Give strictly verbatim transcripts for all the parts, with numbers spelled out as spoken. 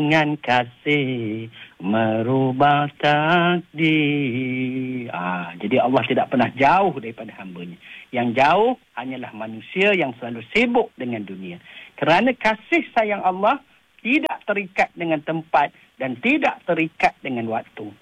Dengan kasih merubah takdir. Ah, jadi Allah tidak pernah jauh daripada hamba-Nya. Yang jauh hanyalah manusia yang selalu sibuk dengan dunia. Kerana kasih sayang Allah tidak terikat dengan tempat dan tidak terikat dengan waktu.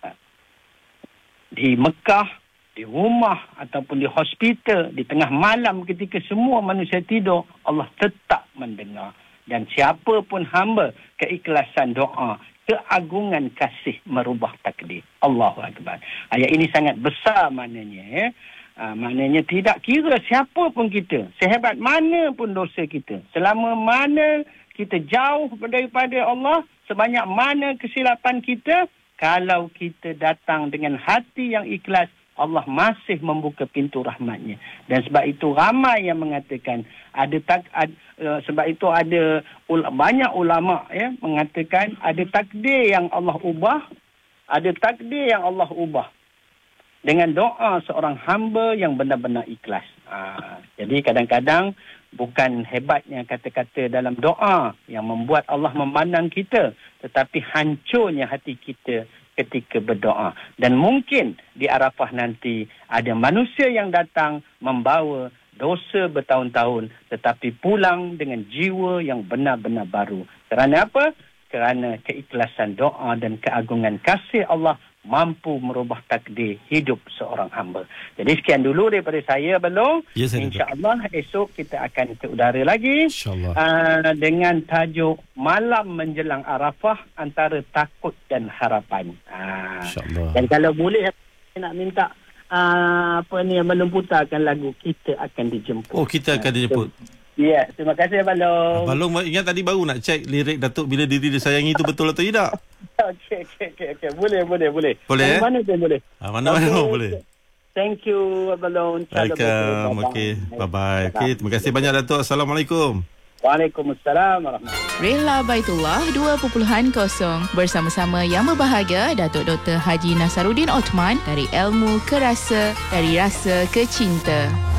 Di Mekah, di rumah ataupun di hospital, di tengah malam ketika semua manusia tidur, Allah tetap mendengar. Dan siapa pun hamba, keikhlasan doa, keagungan kasih merubah takdir. Allahu Akbar. Ayat ini sangat besar maknanya. Ya. Ha, maknanya tidak kira siapa pun kita, sehebat mana pun dosa kita, selama mana kita jauh daripada Allah, sebanyak mana kesilapan kita, kalau kita datang dengan hati yang ikhlas, Allah masih membuka pintu rahmat-Nya. Dan sebab itu ramai yang mengatakan ada tak ad, uh, sebab itu ada ul, banyak ulama ya mengatakan ada takdir yang Allah ubah, ada takdir yang Allah ubah dengan doa seorang hamba yang benar-benar ikhlas. Ha, jadi kadang-kadang bukan hebatnya kata-kata dalam doa yang membuat Allah memandang kita, tetapi hancurnya hati kita ketika berdoa. Dan mungkin di Arafah nanti ada manusia yang datang membawa dosa bertahun-tahun tetapi pulang dengan jiwa yang benar-benar baru. Kerana apa? Kerana keikhlasan doa dan keagungan kasih Allah mampu merubah takdir hidup seorang hamba. Jadi sekian dulu daripada saya, Balong. Yes, InsyaAllah esok kita akan ke udara lagi uh, dengan tajuk Malam Menjelang Arafah Antara Takut dan Harapan. Uh, dan kalau boleh nak minta uh, apa ni Balong putarkan lagu Kita Akan Dijemput. Oh, kita akan dijemput. Ya, yeah, terima kasih Balong. Balong ingat tadi baru nak cek lirik Datuk Bila Diri Disayangi itu betul atau tidak? Okey, okey, okey. Okay. Boleh, boleh, boleh. Boleh? Mana pun boleh. Ah, mana-mana okay. Pun boleh. Thank you, Balong. Welcome. Okey, bye-bye. Okey, terima kasih banyak Datuk. Assalamualaikum. Waalaikumsalam warahmatullahi. Rehla Baitullah dua titik kosong bersama-sama yang berbahagia Datuk Doktor Haji Nasaruddin Othman dari Ilmu ke Rasa, dari Rasa ke Cinta.